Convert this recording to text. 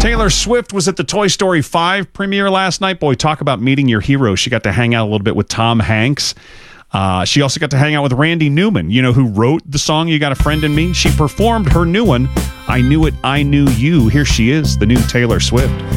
Taylor Swift was at the Toy Story 5 premiere last night. Boy, talk about meeting your hero. She got to hang out a little bit with Tom Hanks. She also got to hang out with Randy Newman, who wrote the song You Got a Friend in Me. She performed her new one, I Knew It, I Knew You. Here she is, the new Taylor Swift.